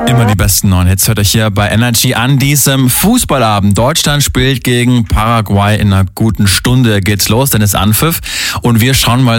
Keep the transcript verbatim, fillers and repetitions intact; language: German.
Immer die besten neuen Hits hört euch hier bei Energy an diesem Fußballabend. Deutschland spielt gegen Paraguay. In einer guten Stunde geht's los, denn es ist Anpfiff. Und wir schauen mal